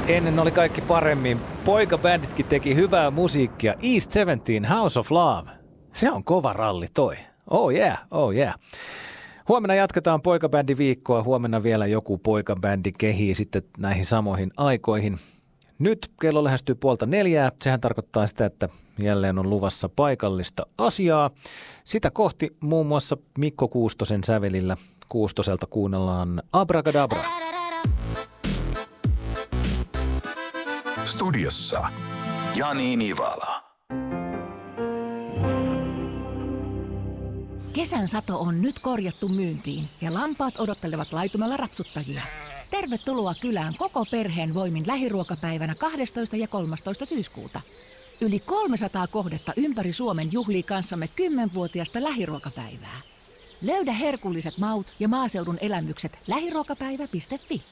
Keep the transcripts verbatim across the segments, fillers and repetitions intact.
Ennen oli kaikki paremmin. Poikabänditkin teki hyvää musiikkia. East seventeen, House of Love. Se on kova ralli toi. Oh yeah, oh yeah. Huomenna jatketaan poikabändiviikkoa. Huomenna vielä joku poikabändi kehii sitten näihin samoihin aikoihin. Nyt kello lähestyy puolta neljää. Sehän tarkoittaa sitä, että jälleen on luvassa paikallista asiaa. Sitä kohti muun muassa Mikko Kuustosen sävelillä. Kuustoselta kuunnellaan Abracadabra. Studiossa Jani Nivala. Kesän sato on nyt korjattu myyntiin ja lampaat odottelevat laitumella rapsuttajia. Tervetuloa kylään koko perheen voimin lähiruokapäivänä kahdestoista ja kolmastoista syyskuuta. Yli kolmesataa kohdetta ympäri Suomen juhlii kanssamme kymmenvuotiasta lähiruokapäivää. Löydä herkulliset maut ja maaseudun elämykset lähiruokapäivä piste fi.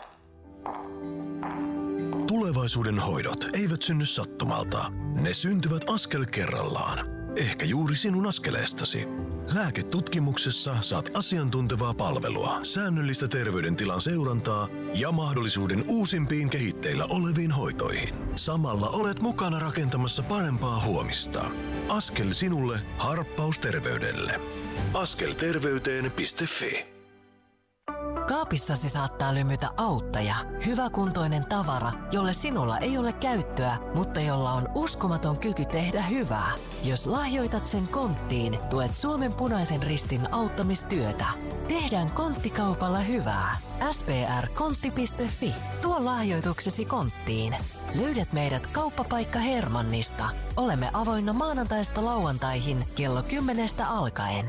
Tulevaisuuden hoidot eivät synny sattumalta. Ne syntyvät askel kerrallaan. Ehkä juuri sinun askeleestasi. Lääketutkimuksessa saat asiantuntevaa palvelua, säännöllistä terveydentilan seurantaa ja mahdollisuuden uusimpiin kehitteillä oleviin hoitoihin. Samalla olet mukana rakentamassa parempaa huomista. Askel sinulle, harppaus terveydelle. askelterveyteen piste fi. Kaapissasi saattaa lymytä auttaja, hyväkuntoinen tavara, jolle sinulla ei ole käyttöä, mutta jolla on uskomaton kyky tehdä hyvää. Jos lahjoitat sen konttiin, tuet Suomen Punaisen Ristin auttamistyötä. Tehdään konttikaupalla hyvää. s p r kontti piste fi. Tuo lahjoituksesi konttiin. Löydät meidät kauppapaikka Hermannista. Olemme avoinna maanantaista lauantaihin kello kymmenestä alkaen.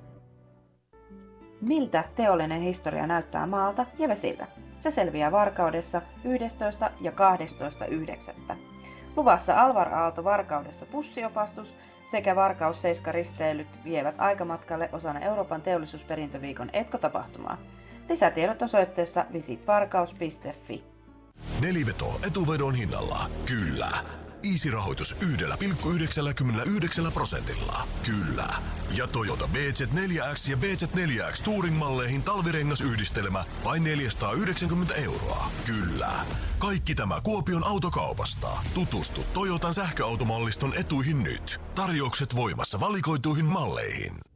Miltä teollinen historia näyttää maalta ja vesiltä? Se selviää Varkaudessa yhdestoista ja kahdestoista yhdeksättä Luvassa Alvar Aalto Varkaudessa bussiopastus sekä Varkaus Seiska risteilyt vievät aikamatkalle osana Euroopan teollisuusperintöviikon etkotapahtumaa. Lisätiedot osoitteessa visit varkaus piste fi. Neliveto etuvedon hinnalla. Kyllä. Easy-rahoitus yksi pilkku yhdeksänkymmentäyhdeksän prosentilla. Kyllä. Ja Toyota B Z neljä X ja B Z neljä X Touring-malleihin talvirengasyhdistelmä vain neljäsataayhdeksänkymmentä euroa. Kyllä. Kaikki tämä Kuopion autokaupasta. Tutustu Toyotan sähköautomalliston etuihin nyt. Tarjoukset voimassa valikoituihin malleihin.